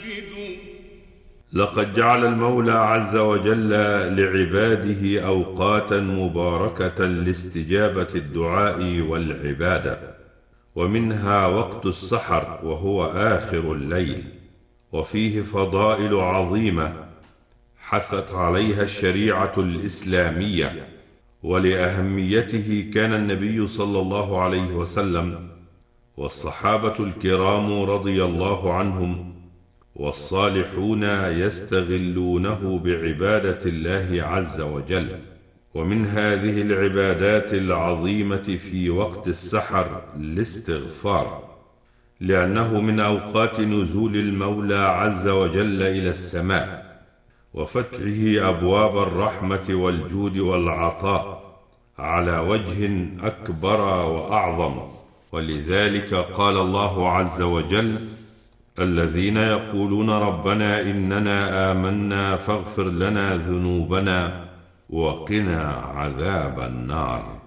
لقد جعل المولى عز وجل لعباده أوقاتا مباركة لاستجابة الدعاء والعبادة، ومنها وقت السحر وهو آخر الليل، وفيه فضائل عظيمة حثت عليها الشريعة الإسلامية. ولأهميته كان النبي صلى الله عليه وسلم والصحابة الكرام رضي الله عنهم والصالحون يستغلونه بعبادة الله عز وجل. ومن هذه العبادات العظيمة في وقت السحر الاستغفار، لأنه من أوقات نزول المولى عز وجل إلى السماء وفتحه أبواب الرحمة والجود والعطاء على وجه أكبر وأعظم. ولذلك قال الله عز وجل: الذين يقولون ربنا إننا آمنا فاغفر لنا ذنوبنا وقنا عذاب النار.